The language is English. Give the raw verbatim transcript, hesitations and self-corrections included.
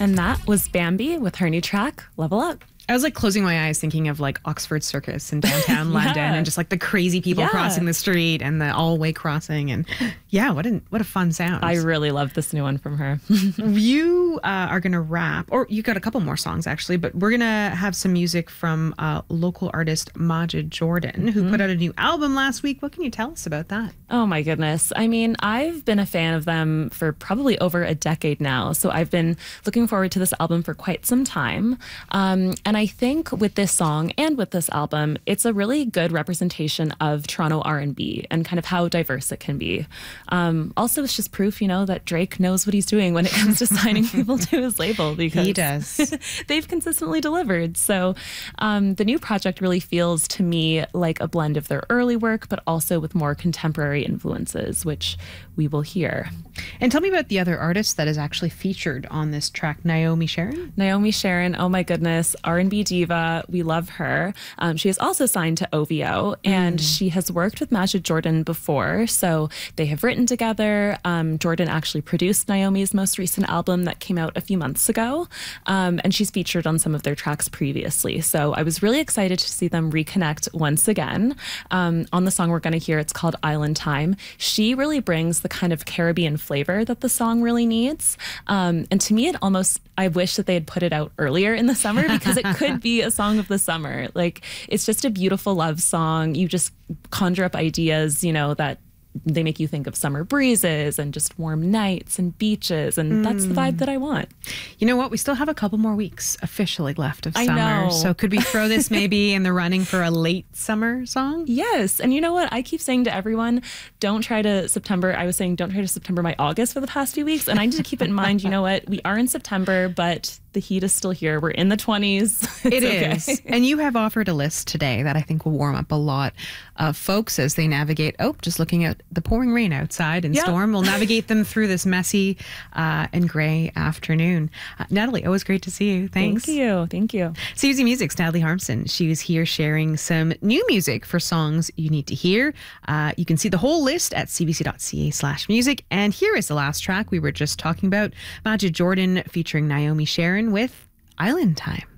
And that was Bambi with her new track, Level Up. I was like closing my eyes thinking of like Oxford Circus in downtown yeah. London and just like the crazy people yeah. crossing the street and the all-way crossing. And yeah, what a, what a fun sound. I really love this new one from her. You uh, are going to rap, or you got a couple more songs actually, but we're going to have some music from uh, local artist Majid Jordan, who mm-hmm. put out a new album last week. What can you tell us about that? Oh my goodness. I mean, I've been a fan of them for probably over a decade now. So I've been looking forward to this album for quite some time. Um, and I think with this song and with this album, it's a really good representation of Toronto R and B and kind of how diverse it can be. Um, also, it's just proof, you know, that Drake knows what he's doing when it comes to signing people to his label, because he does. They've consistently delivered. So um, the new project really feels to me like a blend of their early work, but also with more contemporary influences, which we will hear. And tell me about the other artist that is actually featured on this track, Naomi Sharon. Naomi Sharon, oh my goodness, R and B diva. We love her. Um, she is also signed to O V O, and mm. she has worked with Majid Jordan before, so they have written together. Um, Jordan actually produced Naomi's most recent album that came out a few months ago, um, and she's featured on some of their tracks previously. So I was really excited to see them reconnect once again. Um, on the song we're going to hear, it's called Island Time. She really brings the kind of Caribbean flavor that the song really needs. Um, and to me, it almost, I wish that they had put it out earlier in the summer, because it could be a song of the summer. Like, it's just a beautiful love song. You just conjure up ideas, you know, that they make you think of summer breezes and just warm nights and beaches. And mm. that's the vibe that I want. You know what? We still have a couple more weeks officially left of I summer. know. So could we throw this maybe in the running for a late summer song? Yes. And you know what? I keep saying to everyone, don't try to September. I was saying, don't try to September my August for the past few weeks. And I need to keep it in mind, you know what? We are in September, but the heat is still here. We're in the twenties. It is. Okay. And you have offered a list today that I think will warm up a lot of folks as they navigate, oh, just looking at the pouring rain outside and yep. storm. We'll navigate them through this messy uh, and gray afternoon. Uh, Natalie, always great to see you. Thanks. Thank you. Thank you. C B C Music's Natalie Harmson. She was here sharing some new music for songs you need to hear. Uh, you can see the whole list at cbc.ca slash music. And here is the last track we were just talking about, Majid Jordan featuring Naomi Sharon with Island Time.